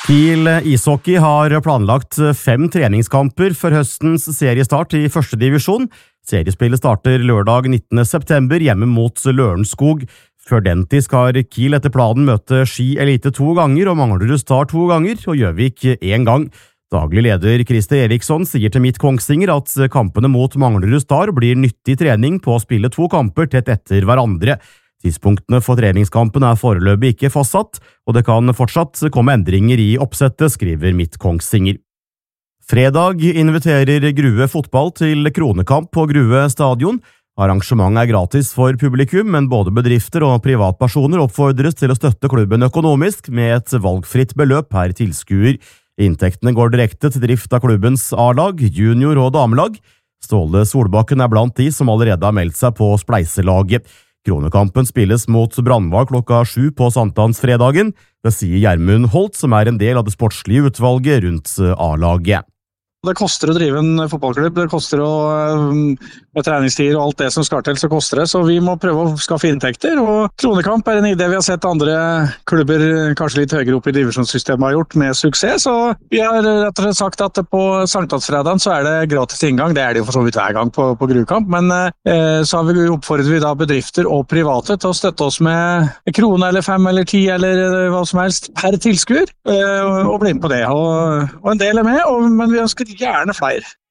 Kiel ishockey har planlagt 5 treningskamper for høstens seriestart i første divisjon. Seriespillet starter lørdag 19. september hjemme mot Lørenskog. Før den tid skal Kiel etter planen møte Ski Elite 2 ganger og Manglerud Star 2 ganger og Gjøvik 1 gang. Daglig leder Christer Eriksson sier til Midt Kongsvinger at kampene mot Manglerud Star blir nyttig trening på å spille 2 kamper tett etter hverandre. Tidspunktene for treningskampen foreløpig ikke fastsatt, og det kan fortsatt komme endringer i oppsettet, skriver Midt Kongsvinger. Fredag inviterer Grue fotball til kronekamp på Grue stadion. Arrangementet gratis for publikum, men både bedrifter og privatpersoner oppfordres til å støtte klubben økonomisk med et valgfritt beløp per tilskuer. Inntektene går direkte til drift av klubbens A-lag, junior- og damelag. Ståle Solbakken blant de som allerede har meldt seg på spleiselaget. Kronekampen spilles mot Brandvar klokka 7 på sankthansfredagen. Det sier Gjermund Holt, som en del av det sportslige utvalget rundt A-laget. Det koster å drive en fotballklubb, det koster med treningstider og alt det som skal til, så koster det. Så vi må prøve å skaffe inntekter, og kronekamp en idé vi har sett andre klubber kanskje litt høyere opp i divisjonssystemet har gjort med suksess. Så vi har rett og slett sagt at på sankthansfredagen så det gratis inngang, det det jo for så vidt hver gang på Grukamp, men så har vi oppfordret vi da bedrifter og private til å støtte oss med 1 krone eller 5 eller 10 eller hva som helst per tilskuer, og bli med på det. Og en del med, men vi ønsker gjerne flere.